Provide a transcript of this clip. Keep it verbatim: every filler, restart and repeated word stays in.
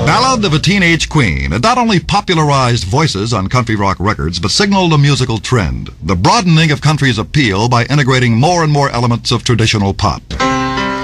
Ballad of a Teenage Queen. It not only popularized voices on country rock records, but signaled a musical trend, the broadening of country's appeal by integrating more and more elements of traditional pop.